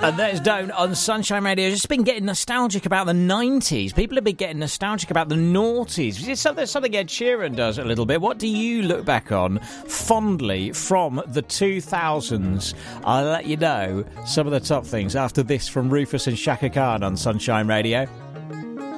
And there's Don't on Sunshine Radio. Just been getting nostalgic about the 90s. People have been getting nostalgic about the noughties. It's something Ed Sheeran does a little bit. What do you look back on fondly from the 2000s? I'll let you know some of the top things after this from Rufus and Shaka Khan on Sunshine Radio.